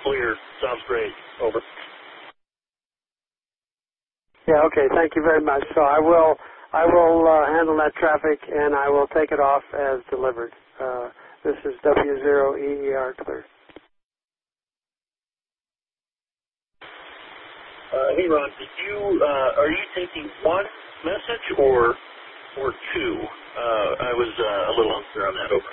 clear. Sounds great. Over. Yeah, okay, thank you very much. So I will handle that traffic, and I will take it off as delivered. This is W0EER clear. Hey, Ron, are you taking one message or two? I was a little unclear on that. Over.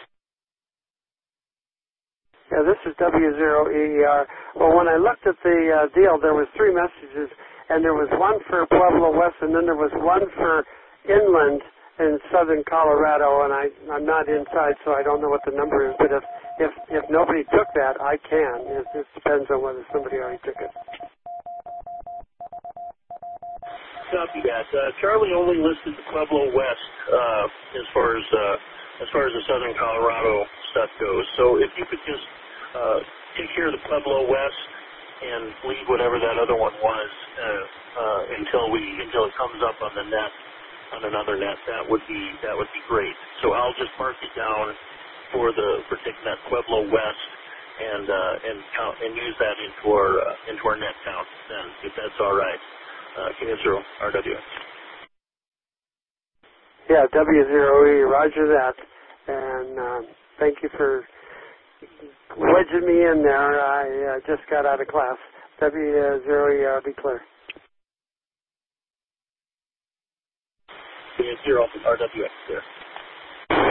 Yeah, this is W0EER. Well, when I looked at the deal, there was 3 messages, and there was one for Pueblo West, and then there was one for inland in southern Colorado, and I'm not inside, so I don't know what the number is, but if nobody took that, I can. It depends on whether somebody already took it. Copy that. Charlie only listed the Pueblo West as far as the southern Colorado stuff goes. So if you could just take care of the Pueblo West and leave whatever that other one was until it comes up on the net, on another net, that would be great. So I'll just mark it down for taking that Pueblo West and use that into our net count then, if that's all right. Cancer RWX. Yeah, W0E, roger that. And thank you for wedging me in there. I just got out of class. W0E, be clear. Cancer RWX there.